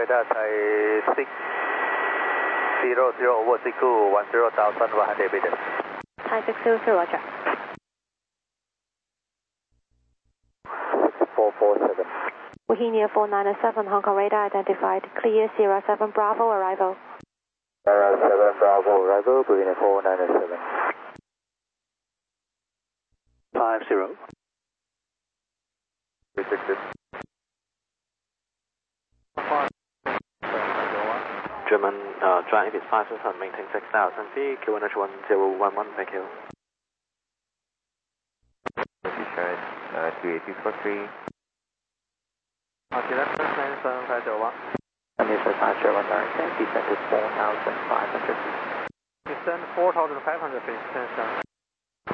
radar Thai 600 over Siku 10,100 meters. Thai 600, roger. 447. Bohemia 497, Hong Kong radar identified. Clear Sierra 7 Bravo, arrival. Sierra 7 Bravo, arrival, Bohemia 497. 50. Restricted. German drive is 5,000, maintain 6,000 feet, QNH 1011, thank you. Detroit 28243. Direct 97591. Initial departure 1910, descent is 4,500 feet. Descend 4,500 feet, 10,000.